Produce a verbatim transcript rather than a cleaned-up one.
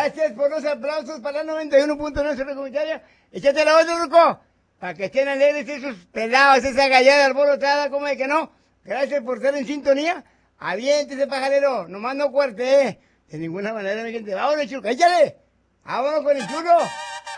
Gracias por los aplausos para la noventa y uno punto nueve comunitaria. Échate la otra, Ruco. Para que estén alegres esos pelados, esa gallada alborotada, como de que no. Gracias por estar en sintonía. Aviéntese, pajarero. Nomás no cuarte, ¿eh? De ninguna manera, mi gente. Vámonos, chulo. Échale. Vámonos con el chulo.